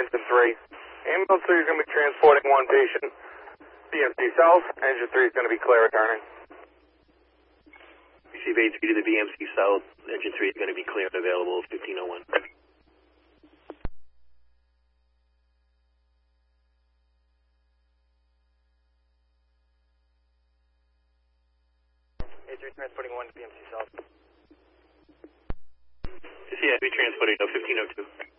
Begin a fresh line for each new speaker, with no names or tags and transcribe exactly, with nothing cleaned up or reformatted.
Engine three. Ambulance three is going to be transporting one patient. B M C South. Engine three is going to be clear returning.
Receive A three to the B M C South. Engine three is going to be clear and available fifteen oh one.
A three transporting one to B M C South.
Yeah, be transporting to fifteen oh two.